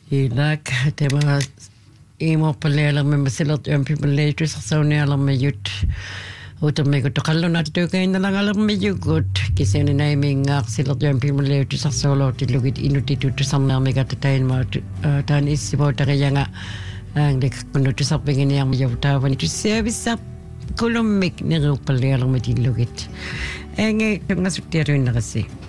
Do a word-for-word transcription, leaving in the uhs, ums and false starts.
Ilak, tema imo palella me masilot yampi malay sa sauni alam me yut. Utam me ko to kallo na to kay na lang alam me yugot. Kasi ni na may ngak silot yampi malay sa solo tilugit inuti to samna me katatain ma tan isibo ta kaya nga ang dek kuno to sa pengin yang yauta van to service up kolomik ni ro palella me tilugit. Enge nga sutero na kasi.